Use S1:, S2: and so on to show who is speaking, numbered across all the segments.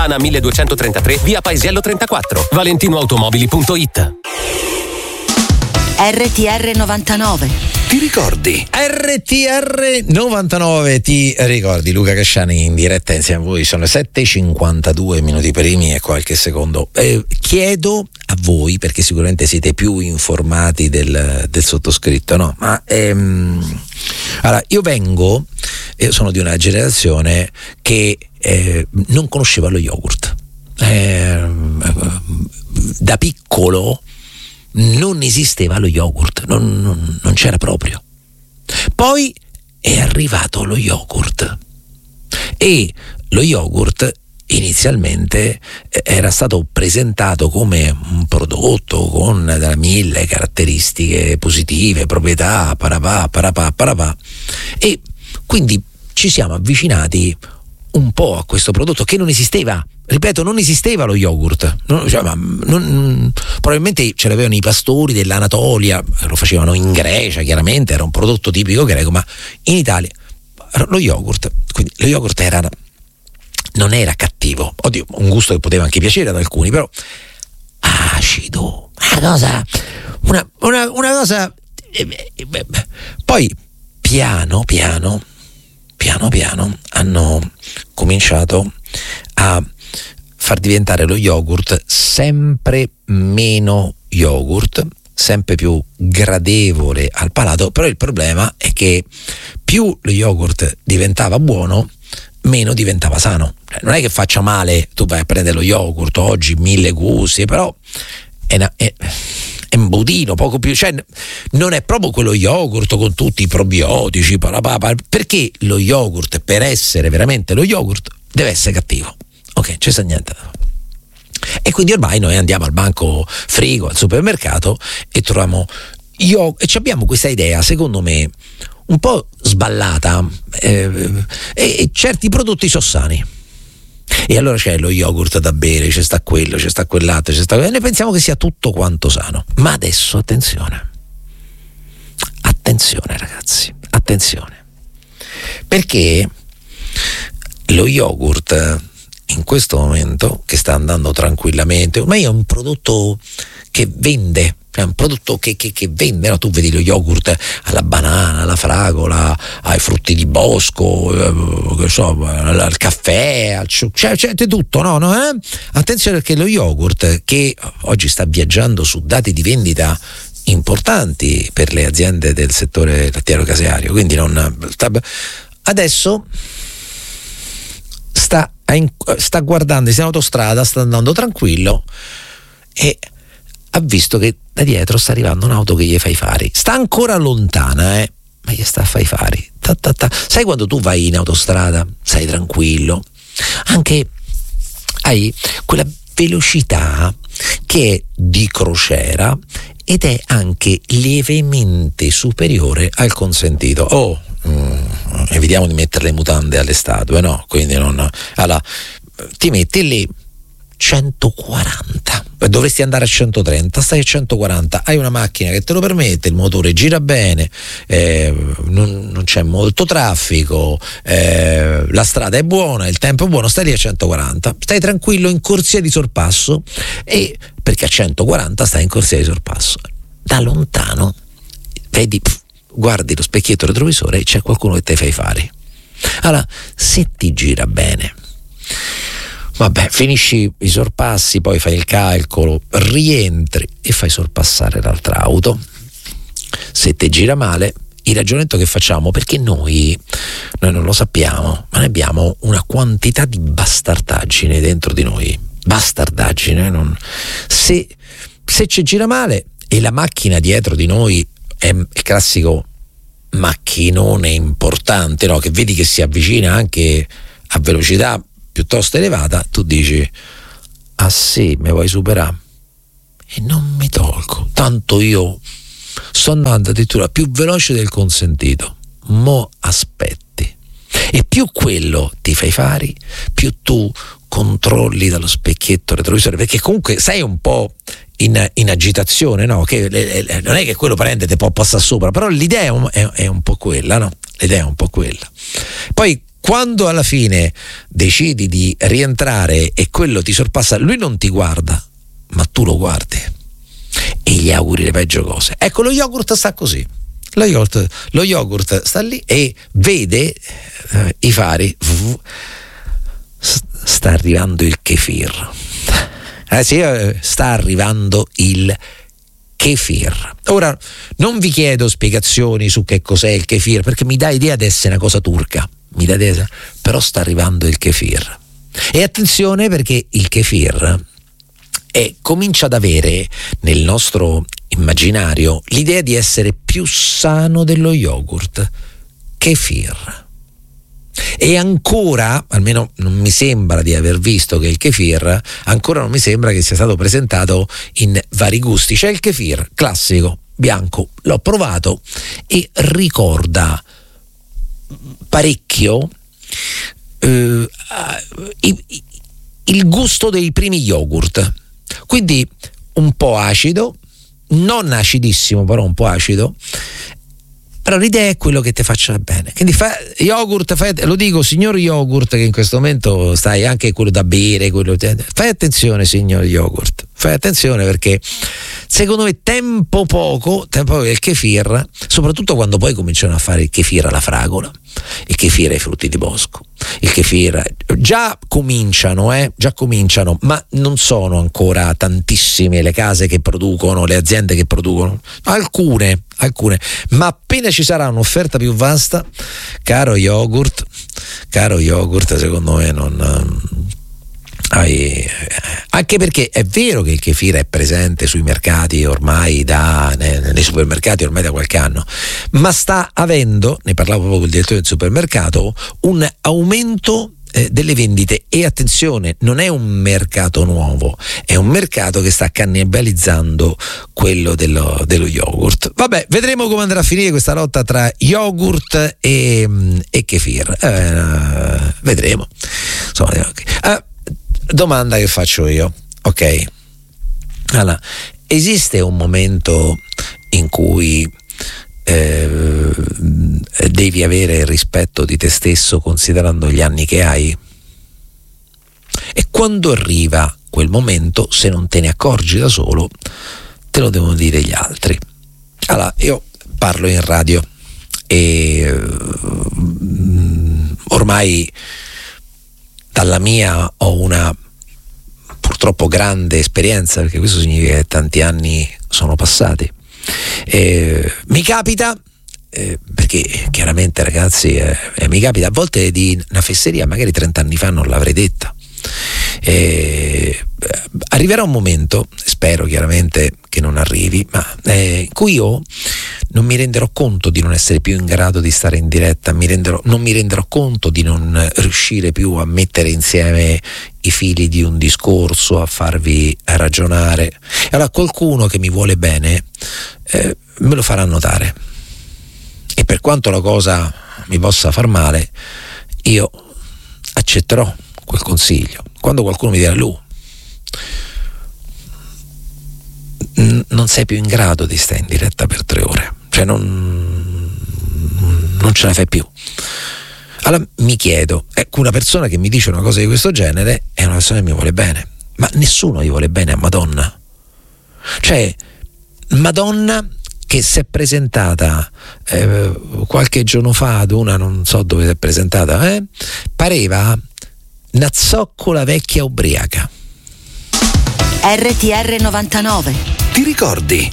S1: Ana 1233, via Paesiello 34, valentinoautomobili.it.
S2: RTR 99.
S3: Ti ricordi? RTR 99, ti ricordi? Luca Casciani in diretta insieme a voi. Sono le 7:52 minuti primi e qualche secondo. Chiedo a voi, perché sicuramente siete più informati del sottoscritto, no? Ma allora, io sono di una generazione che non conosceva lo yogurt. Da piccolo non esisteva lo yogurt, non c'era proprio. Poi è arrivato lo yogurt e lo yogurt inizialmente era stato presentato come un prodotto con 1000 caratteristiche positive, proprietà, parapà, e quindi ci siamo avvicinati un po' a questo prodotto che non esisteva. Ripeto, non esisteva lo yogurt, probabilmente ce l'avevano i pastori dell'Anatolia, lo facevano in Grecia, chiaramente era un prodotto tipico greco, ma in Italia lo yogurt non era cattivo, oddio, un gusto che poteva anche piacere ad alcuni, però acido, una cosa. Poi piano piano hanno cominciato a far diventare lo yogurt sempre meno yogurt, sempre più gradevole al palato. Però il problema è che più lo yogurt diventava buono, meno diventava sano. Non è che faccia male, tu vai a prendere lo yogurt oggi, 1000 gusti, però è un budino, poco più, cioè non è proprio quello yogurt con tutti i probiotici, perché lo yogurt, per essere veramente lo yogurt, deve essere cattivo. Ok, c'è sta niente. E quindi ormai noi andiamo al banco frigo, al supermercato e troviamo e abbiamo questa idea, secondo me, un po' sballata, e certi prodotti sono sani. E allora c'è lo yogurt da bere, c'è sta quello, c'è sta quell'altro, c'è sta quello, e noi pensiamo che sia tutto quanto sano. Ma adesso attenzione ragazzi, attenzione, perché lo yogurt in questo momento, che sta andando tranquillamente, ormai è un prodotto che vende, è un prodotto che vende, no? Tu vedi lo yogurt alla banana, alla fragola, ai frutti di bosco, al caffè, c'è tutto, no? Attenzione, perché lo yogurt, che oggi sta viaggiando su dati di vendita importanti per le aziende del settore lattiero caseario, quindi adesso sta guardando in autostrada, sta andando tranquillo e ha visto che da dietro sta arrivando un'auto che gli fa i fari. Sta ancora lontana, ma gli sta a fare i fari. Sai quando tu vai in autostrada, stai tranquillo, anche hai quella velocità che è di crociera ed è anche lievemente superiore al consentito. Evitiamo di mettere le mutande alle statue, no? Quindi allora, ti metti lì 140, dovresti andare a 130, stai a 140, hai una macchina che te lo permette, il motore gira bene, non c'è molto traffico, la strada è buona, il tempo è buono, stai lì a 140, stai tranquillo in corsia di sorpasso, e perché a 140 stai in corsia di sorpasso. Da lontano vedi, guardi lo specchietto retrovisore e c'è qualcuno che te fa i fari. Allora, se ti gira bene, vabbè, finisci i sorpassi, poi fai il calcolo, rientri e fai sorpassare l'altra auto. Se ti gira male, il ragionamento che facciamo, perché noi non lo sappiamo, ma noi abbiamo una quantità di bastardaggine dentro di noi. Bastardaggine, se ci gira male e la macchina dietro di noi è il classico macchinone importante, no? Che vedi che si avvicina anche a velocità piuttosto elevata, tu dici: ah sì, mi vuoi superare? E non mi tolgo, tanto io sto andando addirittura più veloce del consentito, mo aspetti. E più quello ti fai fari, più tu controlli dallo specchietto retrovisore, perché comunque sei un po' in agitazione, no? Che non è che quello prende te può passare sopra, però l'idea è un po' quella, no? L'idea è un po' quella. Poi Quando alla fine decidi di rientrare e quello ti sorpassa, lui non ti guarda, ma tu lo guardi e gli auguri le peggio cose. Ecco, lo yogurt sta così. Lo yogurt sta lì e vede i fari. Sta arrivando il kefir. Sì, sta arrivando il kefir. Ora, non vi chiedo spiegazioni su che cos'è il kefir, perché mi dà idea di essere una cosa turca. Però sta arrivando il kefir. E attenzione, perché il kefir comincia ad avere nel nostro immaginario l'idea di essere più sano dello yogurt. Kefir. E ancora, almeno non mi sembra di aver visto che il kefir, ancora non mi sembra che sia stato presentato in vari gusti. C'è il kefir classico, bianco, l'ho provato e ricorda parecchio il gusto dei primi yogurt, quindi un po' acido, non acidissimo, però un po' acido. Però l'idea è quello che ti faccia bene. Quindi lo dico, signor yogurt, che in questo momento stai anche quello da bere, fai attenzione, signor yogurt, fai attenzione, perché secondo me tempo poco il kefir, soprattutto quando poi cominciano a fare il kefir alla fragola, il kefir ai frutti di bosco, il kefir già cominciano, ma non sono ancora tantissime le case che producono, le aziende che producono, alcune, ma appena ci sarà un'offerta più vasta, caro yogurt, secondo me anche perché è vero che il kefir è presente sui mercati ormai nei supermercati ormai da qualche anno, ma sta avendo, ne parlavo proprio con il direttore del supermercato, un aumento delle vendite. E attenzione, non è un mercato nuovo, è un mercato che sta cannibalizzando quello dello yogurt. Vabbè, vedremo come andrà a finire questa lotta tra yogurt e kefir, vedremo. Domanda che faccio io, ok? Allora, esiste un momento in cui devi avere il rispetto di te stesso considerando gli anni che hai? E quando arriva quel momento, se non te ne accorgi da solo, te lo devono dire gli altri. Allora, io parlo in radio e ormai dalla mia ho una purtroppo grande esperienza, perché questo significa che tanti anni sono passati. Mi capita, perché chiaramente ragazzi mi capita a volte di una fesseria magari 30 anni fa non l'avrei detta. Arriverà un momento, spero chiaramente che non arrivi, ma in cui io non mi renderò conto di non essere più in grado di stare in diretta, non mi renderò conto di non riuscire più a mettere insieme i fili di un discorso, a farvi ragionare. E allora qualcuno che mi vuole bene me lo farà notare, e per quanto la cosa mi possa far male, io accetterò quel consiglio. Quando qualcuno mi dirà: Lu, non sei più in grado di stare in diretta per 3 ore, cioè non ce la fai più. Allora mi chiedo, una persona che mi dice una cosa di questo genere è una persona che mi vuole bene, ma nessuno gli vuole bene a Madonna. Cioè Madonna, che si è presentata qualche giorno fa ad una, non so dove si è presentata, pareva una zoccola vecchia ubriaca.
S2: RTR 99.
S3: Ti ricordi?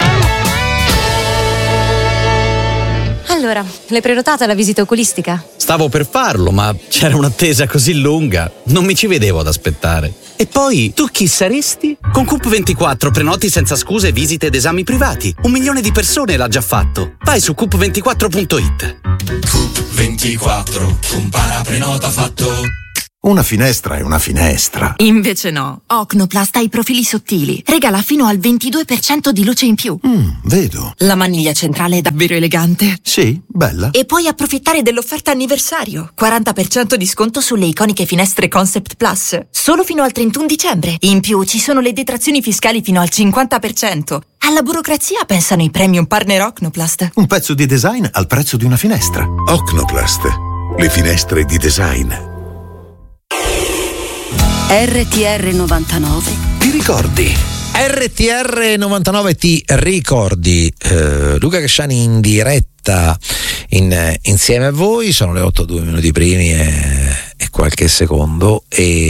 S4: Allora, l'hai prenotata la visita oculistica?
S5: Stavo per farlo, ma c'era un'attesa così lunga, non mi ci vedevo ad aspettare. E poi, tu chi saresti? Con Coop24 prenoti senza scuse visite ed esami privati. 1 milione di persone l'ha già fatto. Vai su coop24.it.
S6: Coop24, compara, prenota, fatto.
S7: Una finestra è una finestra.
S2: Invece no. Ocnoplast ha i profili sottili. Regala fino al 22% di luce in più.
S7: Vedo.
S2: La maniglia centrale è davvero elegante.
S7: Sì, bella.
S2: E puoi approfittare dell'offerta anniversario. 40% di sconto sulle iconiche finestre Concept Plus. Solo fino al 31 dicembre. In più ci sono le detrazioni fiscali fino al 50%. Alla burocrazia pensano i premium partner Ocnoplast.
S7: Un pezzo di design al prezzo di una finestra.
S8: Ocnoplast.
S6: le finestre di design.
S8: RTR 99.
S6: Ti ricordi?
S3: RTR 99 ti ricordi. Luca Casciani in diretta insieme a voi. Sono le 8:02 minuti primi e qualche secondo.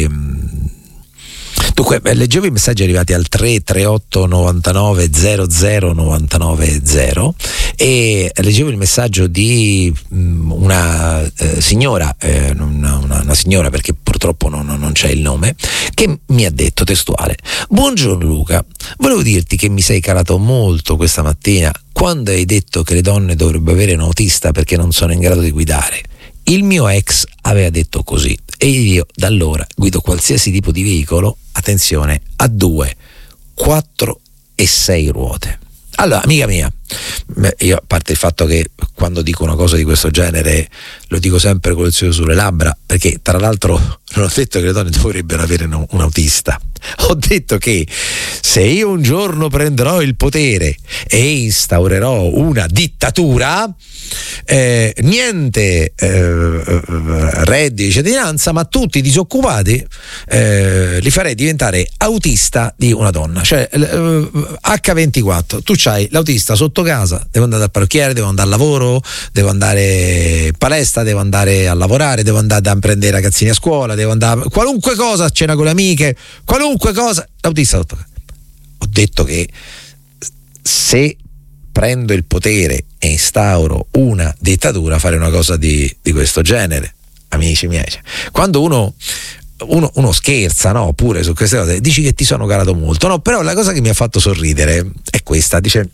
S3: Dunque, leggevo i messaggi arrivati al 338 99 00 99 0 e leggevo il messaggio di una signora, una signora perché purtroppo non c'è il nome, che mi ha detto testuale: buongiorno Luca, volevo dirti che mi sei calato molto questa mattina quando hai detto che le donne dovrebbero avere un autista perché non sono in grado di guidare. Il mio ex aveva detto così e io da allora guido qualsiasi tipo di veicolo, attenzione, a 2, 4 e 6 ruote. Allora, amica mia, io a parte il fatto che quando dico una cosa di questo genere lo dico sempre con il sorriso sulle labbra, perché tra l'altro non ho detto che le donne dovrebbero avere un autista, ho detto che se io un giorno prenderò il potere e instaurerò una dittatura, niente reddito di cittadinanza, ma tutti i disoccupati li farei diventare autista di una donna, cioè H24, tu c'hai l'autista sotto casa, devo andare dal parrucchiere, devo andare al lavoro, devo andare in palestra, devo andare a lavorare, devo andare a prendere i ragazzini a scuola, devo andare qualunque cosa, a cena con le amiche, qualunque cosa, l'autista sotto casa. Ho detto che se prendo il potere e instauro una dittatura, fare una cosa di questo genere, amici miei. Quando uno scherza, no, pure su queste cose, dici che ti sono calato molto, no, però la cosa che mi ha fatto sorridere è questa, dice: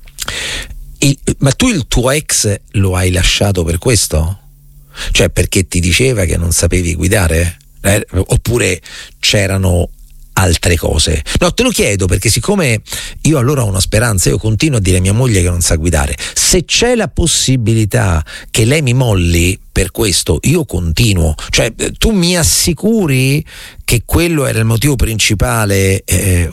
S3: ma tu il tuo ex lo hai lasciato per questo? Cioè perché ti diceva che non sapevi guidare? Oppure c'erano altre cose? No, te lo chiedo perché siccome io allora ho una speranza, io continuo a dire a mia moglie che non sa guidare, se c'è la possibilità che lei mi molli per questo, io continuo. Cioè tu mi assicuri che quello era il motivo principale,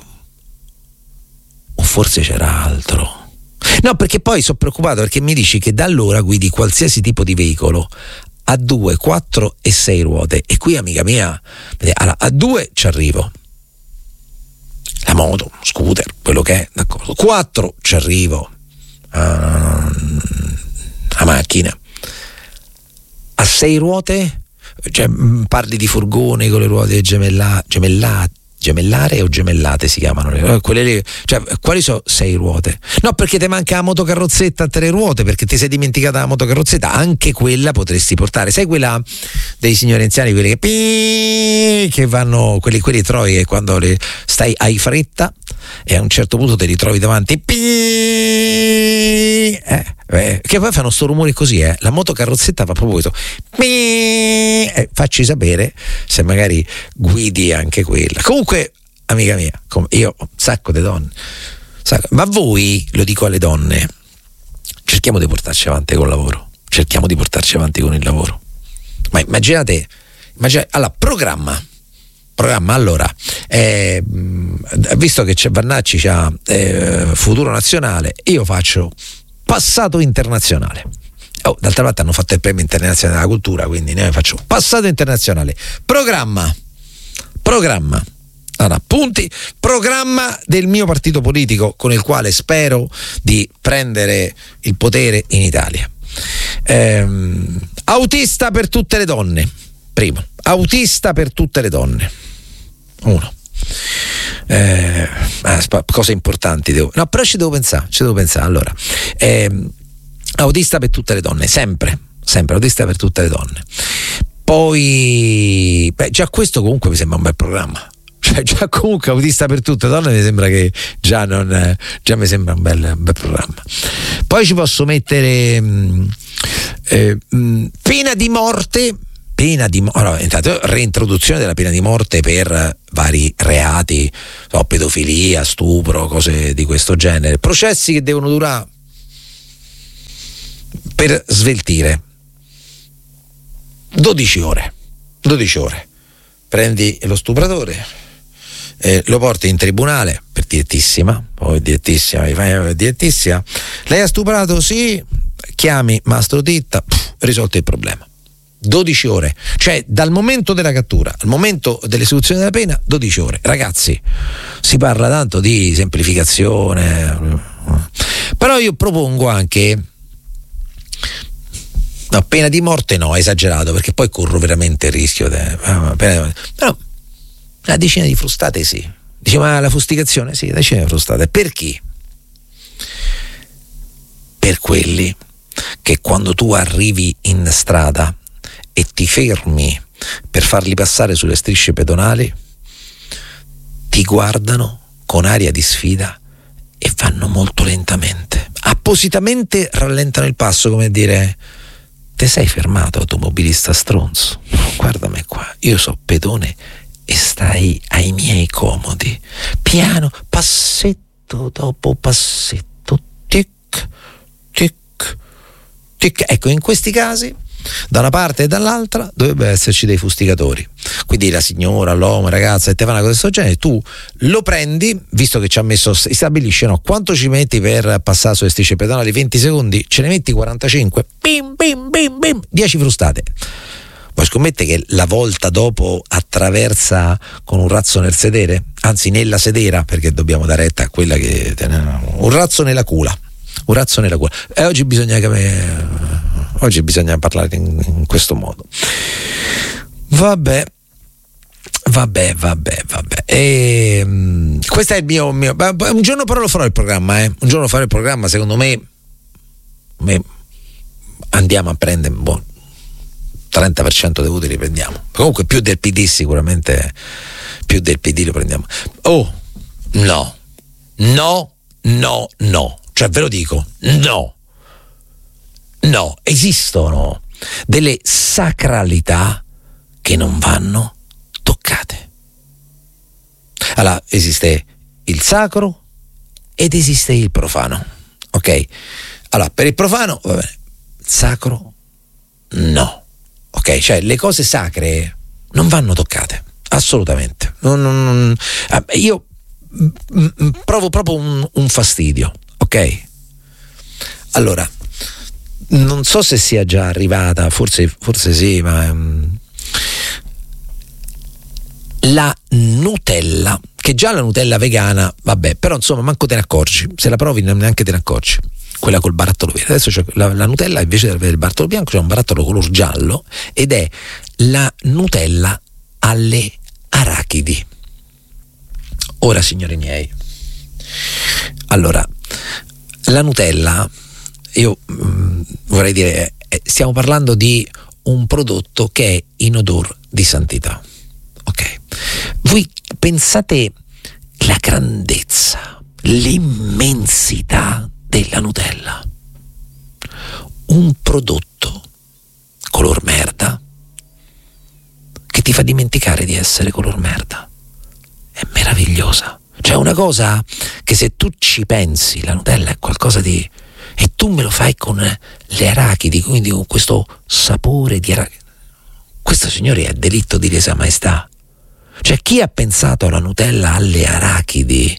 S3: o forse c'era altro? No, perché poi sono preoccupato perché mi dici che da allora guidi qualsiasi tipo di veicolo a 2, 4 e 6 ruote, e qui amica mia, a 2 ci arrivo, la moto, scooter, quello che è, d'accordo. 4 ci arrivo, la macchina. A 6 ruote, cioè parli di furgoni con le ruote gemellare o gemellate si chiamano quelle lì, cioè quali sono 6 ruote? No, perché ti manca la motocarrozzetta a 3 ruote, perché ti sei dimenticata la motocarrozzetta, anche quella potresti portare, sai quella dei signori anziani, quelli che vanno, quelli trovi quando stai hai fretta e a un certo punto ti ritrovi davanti che poi fanno sto rumore così, la motocarrozzetta fa proprio questo, facci sapere se magari guidi anche quella. Comunque amica mia, io ho un sacco di donne, ma voi, lo dico alle donne, cerchiamo di portarci avanti col lavoro, cerchiamo di portarci avanti con il lavoro. Ma immaginate allora, programma allora, visto che c'è Vannacci, c'ha futuro nazionale, io faccio passato internazionale. D'altra parte hanno fatto il premio internazionale della cultura, quindi ne faccio passato internazionale. Programma allora, punti, programma del mio partito politico con il quale spero di prendere il potere in Italia. Autista per tutte le donne, primo, autista per tutte le donne, 1. Cose importanti però ci devo pensare. Allora, autista per tutte le donne, sempre autista per tutte le donne. Poi già questo comunque mi sembra un bel programma, cioè già comunque autista per tutte le donne mi sembra che già mi sembra un bel programma. Poi ci posso mettere pena di morte. Allora, intanto reintroduzione della pena di morte per vari reati, pedofilia, stupro, cose di questo genere, processi che devono durare, per sveltire, 12 ore. Prendi lo stupratore, lo porti in tribunale per direttissima, lei ha stuprato, sì, chiami Mastro Titta, risolto il problema. 12 ore, cioè dal momento della cattura al momento dell'esecuzione della pena 12 ore. Ragazzi, si parla tanto di semplificazione, però io propongo anche no, pena di morte no, esagerato, perché poi corro veramente il rischio però una decina di frustate sì. Dice, ma la fustigazione? Sì, una decina di frustate. Per chi? Per quelli che quando tu arrivi in strada e ti fermi per farli passare sulle strisce pedonali, ti guardano con aria di sfida e vanno molto lentamente, appositamente rallentano il passo, come dire: te sei fermato, automobilista stronzo, guardami qua, io so pedone e stai ai miei comodi, piano, passetto dopo passetto, tic tic tic. Ecco, in questi casi da una parte e dall'altra dovrebbe esserci dei fustigatori, quindi la signora, l'uomo, il ragazzo, e te fa una cosa di questo genere, tu lo prendi, visto che ci ha messo, stabilisce no, quanto ci metti per passare sulle strisce pedonali, 20 secondi, ce ne metti 45, bim bim bim bim, 10 frustate. Poi scommette che la volta dopo attraversa con un razzo nel sedere, anzi nella sedera, perché dobbiamo dare retta a quella che un razzo nella culla, un razzo nella culla. E oggi bisogna parlare in questo modo. Vabbè. Questo è il mio. Un giorno però lo farò il programma, Un giorno farò il programma, secondo me andiamo a prendere 30% dei voti li prendiamo. Comunque più del PD sicuramente, più del PD lo prendiamo. Oh, no. Cioè ve lo dico, no, esistono delle sacralità che non vanno toccate. Allora, esiste il sacro ed esiste il profano, ok? Allora, per il profano, va bene, sacro no, ok? Cioè le cose sacre non vanno toccate, assolutamente. Io provo proprio un fastidio, ok? Allora, non so se sia già arrivata, forse sì, ma la Nutella, che già la Nutella vegana, vabbè, però insomma manco te ne accorgi, se la provi neanche te ne accorgi, quella col barattolo verde. Adesso c'è la Nutella, invece di avere il barattolo bianco c'è un barattolo color giallo ed è la Nutella alle arachidi. Ora, signori miei, allora la Nutella, io vorrei dire, stiamo parlando di un prodotto che è in odor di santità, ok? Voi pensate la grandezza, l'immensità della Nutella, un prodotto color merda che ti fa dimenticare di essere color merda, è meravigliosa. Cioè una cosa che, se tu ci pensi, la Nutella è qualcosa di... e tu me lo fai con le arachidi, quindi con questo sapore di arachidi. Questo, signori, è delitto di lesa maestà. Cioè, chi ha pensato alla Nutella alle arachidi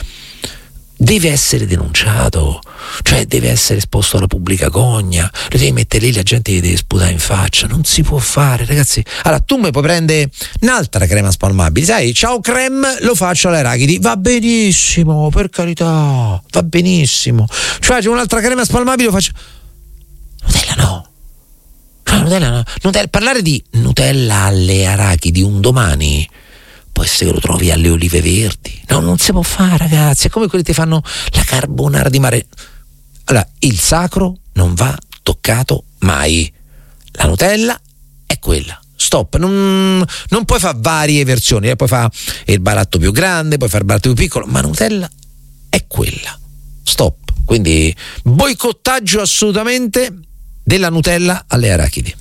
S3: deve essere denunciato, cioè deve essere esposto alla pubblica gogna, lo devi mettere lì, la gente gli deve sputare in faccia, non si può fare, ragazzi. Allora tu mi puoi prendere un'altra crema spalmabile, sai, ciao creme, lo faccio alle arachidi, va benissimo, per carità, va benissimo. Cioè c'è un'altra crema spalmabile, lo faccio... Nutella no. Nutella no. Parlare di Nutella alle arachidi un domani può essere che lo trovi alle olive verdi. No, non si può fare, ragazzi. È come quelli che fanno la carbonara di mare. Allora, il sacro non va toccato mai. La Nutella è quella. Stop. Non puoi fare varie versioni. Puoi fare il baratto più grande, puoi fare il baratto più piccolo, ma Nutella è quella. Stop. Quindi boicottaggio assolutamente della Nutella alle arachidi.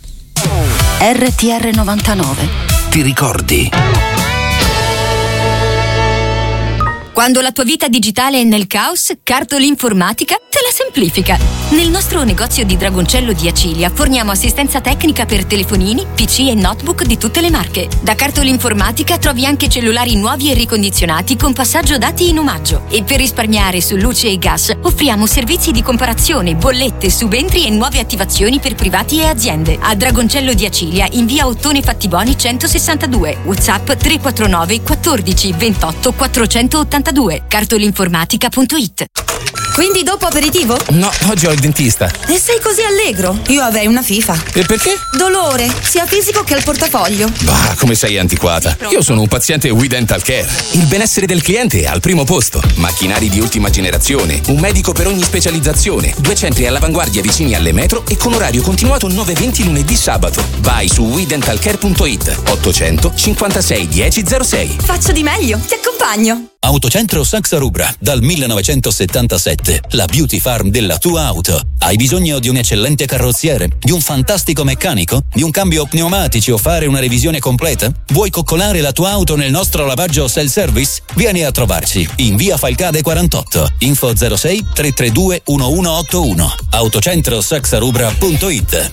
S8: RTR 99.
S6: Ti ricordi?
S9: Quando la tua vita digitale è nel caos, Cartol Informatica te la semplifica. Nel nostro negozio di Dragoncello di Acilia forniamo assistenza tecnica per telefonini, PC e notebook di tutte le marche. Da Cartol Informatica trovi anche cellulari nuovi e ricondizionati con passaggio dati in omaggio. E per risparmiare su luce e gas offriamo servizi di comparazione, bollette, subentri e nuove attivazioni per privati e aziende. A Dragoncello di Acilia in via Ottone Fattiboni 162, WhatsApp 349 14 28 482, cartolinformatica.it.
S2: Quindi dopo aperitivo?
S1: No, oggi ho il dentista.
S2: E sei così allegro? Io avrei una FIFA.
S1: E perché?
S2: Dolore, sia fisico che al portafoglio.
S1: Bah, come sei antiquata. Io sono un paziente We Dental Care. Il benessere del cliente è al primo posto. Macchinari di ultima generazione, un medico per ogni specializzazione, 2 centri all'avanguardia vicini alle metro e con orario continuato 9-20 lunedì sabato. Vai su WeDentalCare.it 800 56 1006.
S2: Faccio di meglio, ti accompagno.
S10: Autocentro Saxa Rubra, dal 1977, la beauty farm della tua auto. Hai bisogno di un eccellente carrozziere, di un fantastico meccanico, di un cambio pneumatici o fare una revisione completa? Vuoi coccolare la tua auto nel nostro lavaggio self-service? Vieni a trovarci in via Falcade 48, info 06 332 1181, autocentrosaxarubra.it.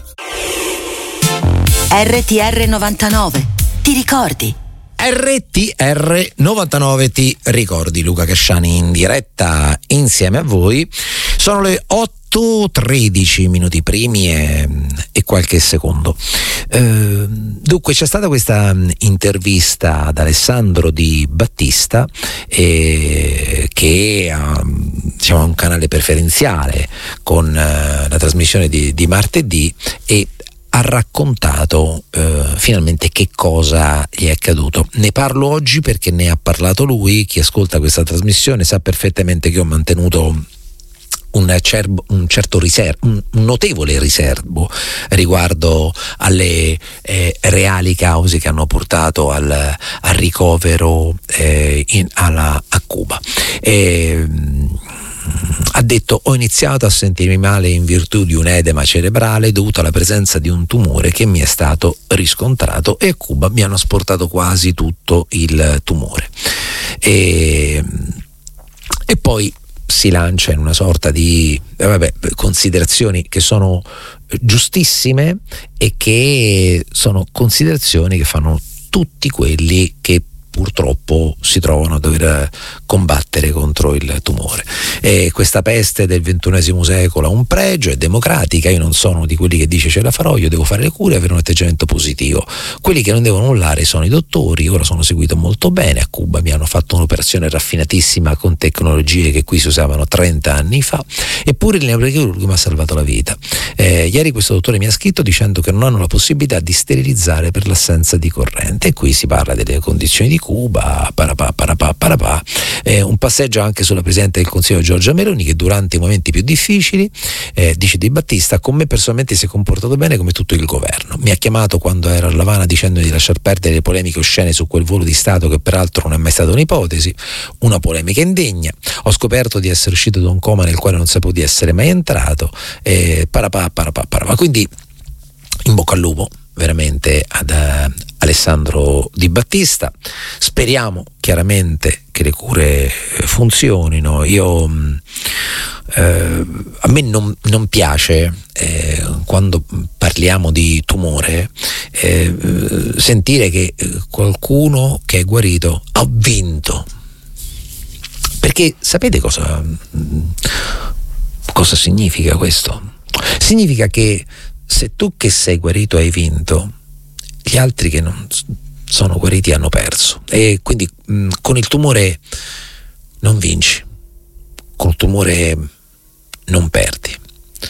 S8: RTR 99, ti ricordi?
S3: RTR 99 ti ricordi, Luca Casciani in diretta insieme a voi. Sono le 8:13 minuti primi e qualche secondo. Dunque c'è stata questa intervista ad Alessandro Di Battista che ha un canale preferenziale con la trasmissione di martedì e ha raccontato finalmente che cosa gli è accaduto. Ne parlo oggi perché ne ha parlato lui. Chi ascolta questa trasmissione sa perfettamente che ho mantenuto un notevole riservo riguardo alle reali cause che hanno portato al ricovero a Cuba. Ha detto: ho iniziato a sentirmi male in virtù di un edema cerebrale dovuto alla presenza di un tumore che mi è stato riscontrato e a Cuba mi hanno asportato quasi tutto il tumore. E poi si lancia in una sorta di considerazioni che sono giustissime e che sono considerazioni che fanno tutti quelli che purtroppo si trovano a dover combattere contro il tumore. E questa peste del XXI secolo ha un pregio, è democratica. Io non sono di quelli che dice ce la farò, io devo fare le cure e avere un atteggiamento positivo. Quelli che non devono mollare sono i dottori. Ora sono seguito molto bene a Cuba, mi hanno fatto un'operazione raffinatissima con tecnologie che qui si usavano 30 anni fa, eppure il neurochirurgo mi ha salvato la vita. Ieri questo dottore mi ha scritto dicendo che non hanno la possibilità di sterilizzare per l'assenza di corrente, e qui si parla delle condizioni di Cuba, un passeggio anche sulla Presidente del Consiglio Giorgia Meloni, che durante i momenti più difficili, dice Di Battista, con me personalmente si è comportato bene come tutto il governo. Mi ha chiamato quando ero a L'Avana dicendomi di lasciar perdere le polemiche oscene su quel volo di Stato che peraltro non è mai stata un'ipotesi, una polemica indegna. Ho scoperto di essere uscito da un coma nel quale non sapevo di essere mai entrato, quindi in bocca al lupo veramente ad Alessandro Di Battista. Speriamo chiaramente che le cure funzionino. A me non piace quando parliamo di tumore sentire che qualcuno che è guarito ha vinto, perché sapete cosa significa questo? Significa che se tu che sei guarito hai vinto, gli altri che non sono guariti hanno perso. E quindi con il tumore non vinci, col tumore non perdi.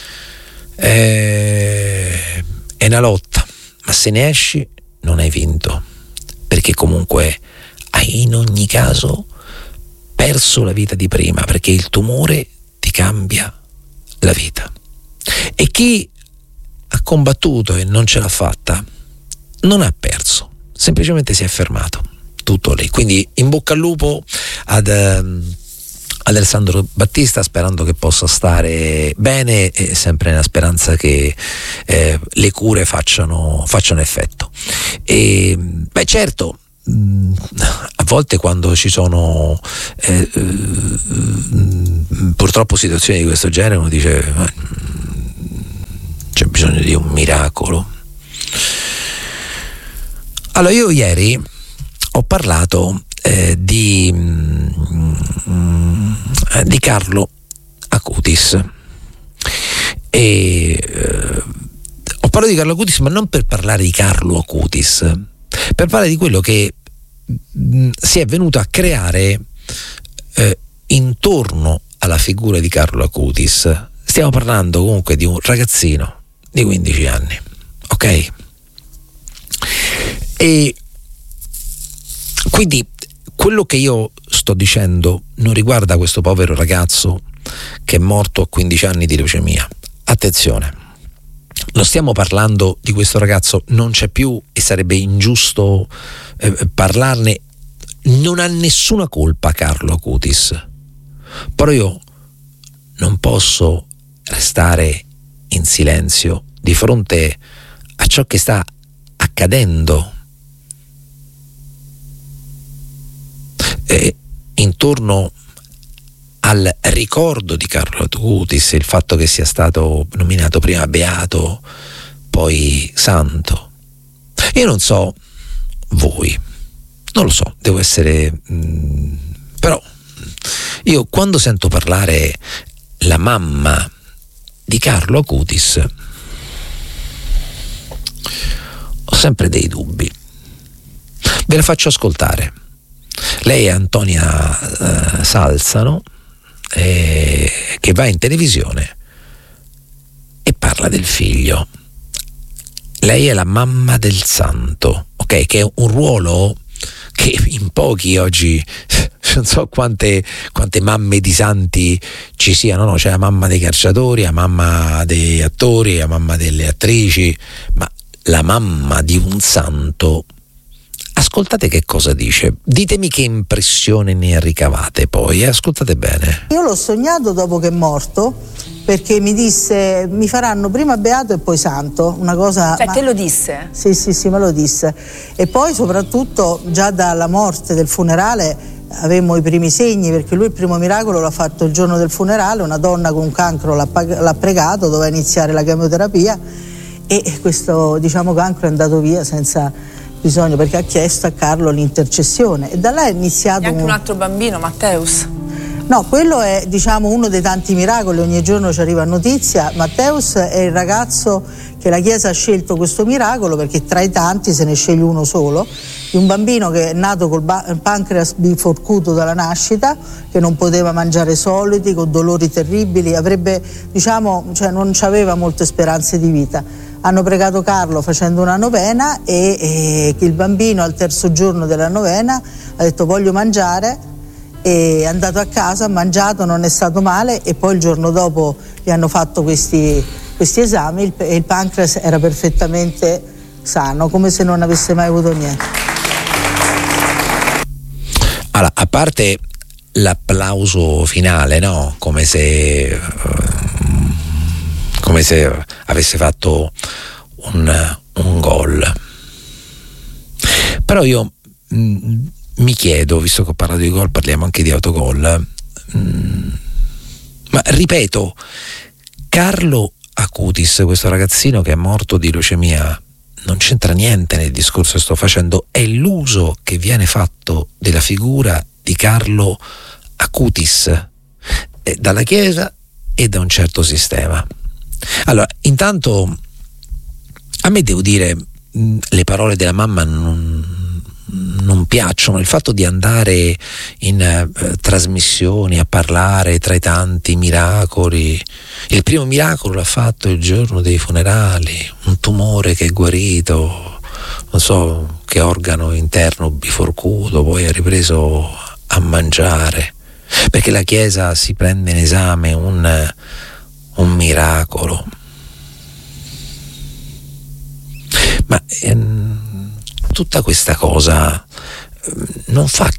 S3: È una lotta, ma se ne esci non hai vinto, perché comunque hai in ogni caso perso la vita di prima, perché il tumore ti cambia la vita. E chi ha combattuto e non ce l'ha fatta non ha perso, semplicemente si è fermato, tutto lì. Quindi in bocca al lupo ad Alessandro Battista, sperando che possa stare bene e sempre nella speranza che le cure facciano effetto. E certo, a volte quando ci sono purtroppo situazioni di questo genere uno dice c'è bisogno di un miracolo. Allora, io ieri ho parlato di Carlo Acutis e ho parlato di Carlo Acutis, ma non per parlare di Carlo Acutis, per parlare di quello che si è venuto a creare intorno alla figura di Carlo Acutis. Stiamo parlando comunque di un ragazzino di 15 anni, ok? E quindi quello che io sto dicendo non riguarda questo povero ragazzo che è morto a 15 anni di leucemia. Attenzione, non stiamo parlando di questo ragazzo, non c'è più e sarebbe ingiusto parlarne. Non ha nessuna colpa Carlo Acutis, però io non posso restare in silenzio di fronte a ciò che sta accadendo intorno al ricordo di Carlo Acutis, il fatto che sia stato nominato prima beato, poi santo. Io non so voi, non lo so, devo essere però io quando sento parlare la mamma di Carlo Acutis ho sempre dei dubbi. Ve la faccio ascoltare. Lei è Antonia Salzano, che va in televisione e parla del figlio. Lei è la mamma del santo, ok? Che è un ruolo che in pochi oggi, non so quante mamme di santi ci siano, no? C'è la mamma dei calciatori, la mamma degli attori, la mamma delle attrici, ma la mamma di un santo. Ascoltate che cosa dice, ditemi che impressione ne ricavate poi, ascoltate bene.
S11: Io l'ho sognato dopo che è morto, perché mi disse mi faranno prima beato e poi santo, una cosa...
S12: Cioè te lo disse?
S11: Sì, me lo disse. E poi soprattutto già dalla morte del funerale avemmo i primi segni, perché lui il primo miracolo l'ha fatto il giorno del funerale, una donna con un cancro l'ha pregato, doveva iniziare la chemioterapia e questo cancro è andato via senza bisogno, perché ha chiesto a Carlo l'intercessione e da là è iniziato...
S12: E anche un altro bambino, Matteus.
S11: No, quello è uno dei tanti miracoli, ogni giorno ci arriva notizia. Matteus è il ragazzo che la Chiesa ha scelto questo miracolo, perché tra i tanti se ne sceglie uno solo, di un bambino che è nato col pancreas biforcuto dalla nascita, che non poteva mangiare solidi, con dolori terribili, avrebbe non aveva molte speranze di vita. Hanno pregato Carlo facendo una novena e il bambino al terzo giorno della novena ha detto voglio mangiare, è andato a casa, ha mangiato, non è stato male e poi il giorno dopo gli hanno fatto questi esami e il pancreas era perfettamente sano, come se non avesse mai avuto niente.
S3: Allora, a parte l'applauso finale, no? Come se avesse fatto un gol. Però io mi chiedo, visto che ho parlato di gol, parliamo anche di autogol, ma ripeto, Carlo Acutis, questo ragazzino che è morto di leucemia, non c'entra niente nel discorso che sto facendo, è l'uso che viene fatto della figura di Carlo Acutis dalla Chiesa e da un certo sistema. Allora, intanto a me, devo dire, le parole della mamma non piacciono. Il fatto di andare in trasmissioni a parlare tra i tanti miracoli. Il primo miracolo l'ha fatto il giorno dei funerali, un tumore che è guarito, non so che organo interno biforcuto, poi ha ripreso a mangiare, perché la Chiesa si prende in esame un miracolo. Ma tutta questa cosa non fa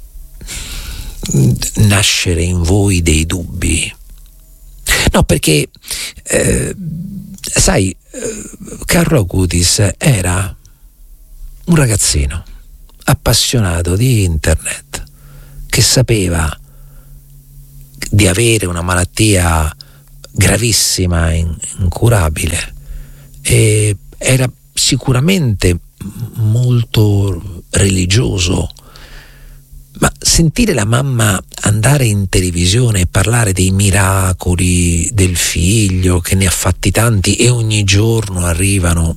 S3: nascere in voi dei dubbi? No, perché sai, Carlo Acutis era un ragazzino appassionato di internet che sapeva di avere una malattia gravissima, incurabile, e era sicuramente molto religioso, ma sentire la mamma andare in televisione e parlare dei miracoli del figlio, che ne ha fatti tanti e ogni giorno arrivano,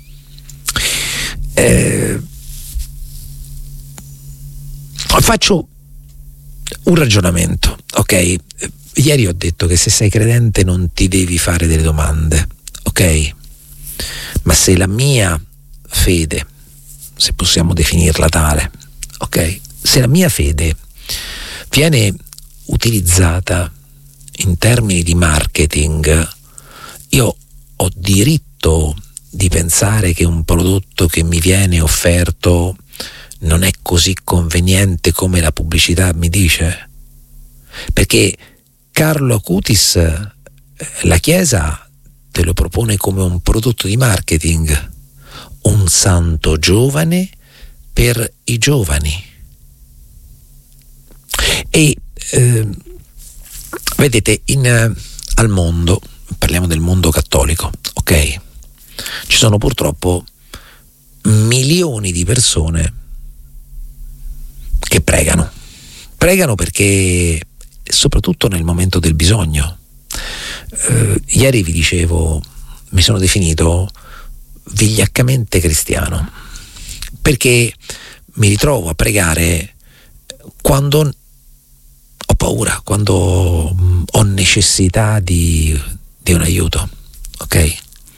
S3: faccio un ragionamento, ok? Ieri ho detto che se sei credente non ti devi fare delle domande, ok? Ma se la mia fede, se possiamo definirla tale, ok? Se la mia fede viene utilizzata in termini di marketing, io ho diritto di pensare che un prodotto che mi viene offerto non è così conveniente come la pubblicità mi dice? Perché Carlo Acutis, la Chiesa te lo propone come un prodotto di marketing, un santo giovane per i giovani. E vedete, al mondo, parliamo del mondo cattolico, ok? Ci sono purtroppo milioni di persone che pregano perché soprattutto nel momento del bisogno. Ieri vi dicevo, mi sono definito vigliaccamente cristiano, perché mi ritrovo a pregare quando ho paura, quando ho necessità di un aiuto, ok?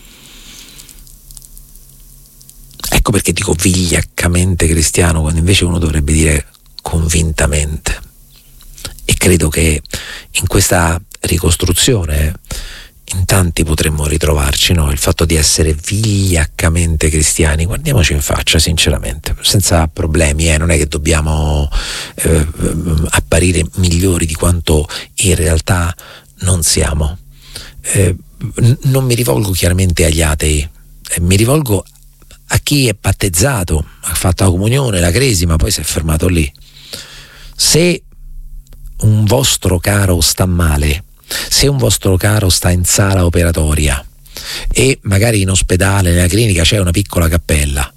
S3: Ecco perché dico vigliaccamente cristiano, quando invece uno dovrebbe dire convintamente. E credo che in questa ricostruzione in tanti potremmo ritrovarci, no? Il fatto di essere vigliaccamente cristiani. Guardiamoci in faccia sinceramente, senza problemi, non è che dobbiamo apparire migliori di quanto in realtà non siamo. Non mi rivolgo chiaramente agli atei, mi rivolgo a chi è battezzato, ha fatto la comunione, la cresima, poi si è fermato lì. Se un vostro caro sta male, se un vostro caro sta in sala operatoria e magari in ospedale, nella clinica c'è una piccola cappella,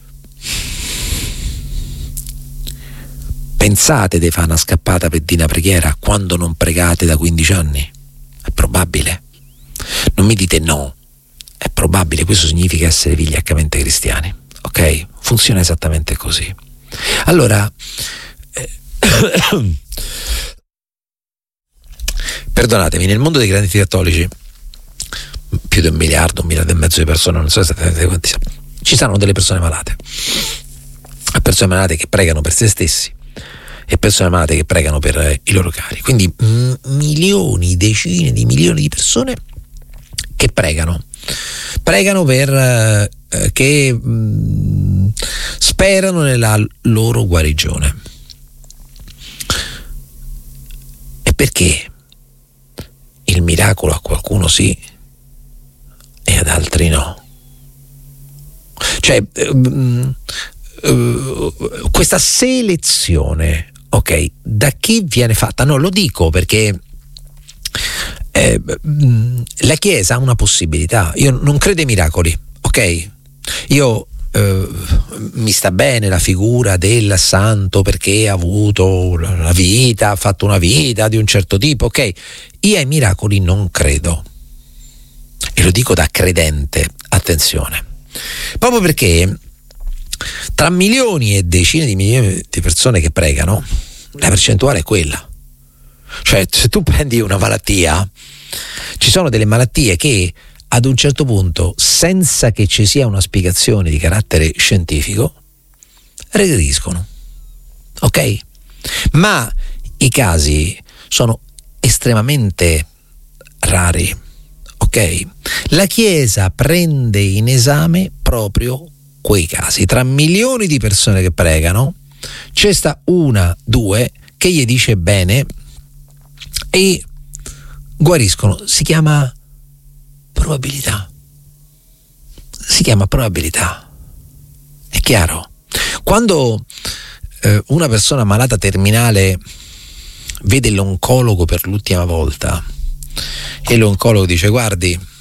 S3: pensate di fare una scappata per dire una preghiera quando non pregate da 15 anni? È probabile. Non mi dite no, è probabile. Questo significa essere vigliaccamente cristiani, ok? Funziona esattamente così. Allora perdonatemi, nel mondo dei credenti cattolici, più di 1 miliardo, 1,5 miliardi di persone, non so esattamente quanti siamo, ci saranno delle persone malate, persone malate che pregano per se stessi e persone malate che pregano per i loro cari. Quindi milioni, decine di milioni di persone che pregano per che sperano nella loro guarigione. E perché il miracolo a qualcuno sì e ad altri no? Cioè questa selezione, ok, da chi viene fatta? No, lo dico perché la Chiesa ha una possibilità. Io non credo ai miracoli, ok? Io mi sta bene la figura del santo perché ha avuto la vita, ha fatto una vita di un certo tipo, ok? Io ai miracoli non credo, e lo dico da credente, attenzione, proprio perché tra milioni e decine di milioni di persone che pregano, la percentuale è quella. Cioè, se tu prendi una malattia, ci sono delle malattie che ad un certo punto, senza che ci sia una spiegazione di carattere scientifico, regrediscono, ok? Ma i casi sono estremamente rari, ok? La Chiesa prende in esame proprio quei casi. Tra milioni di persone che pregano c'è sta una, due che gli dice bene e guariscono. Si chiama probabilità. È chiaro? Quando una persona malata terminale vede l'oncologo per l'ultima volta e l'oncologo dice: guardi,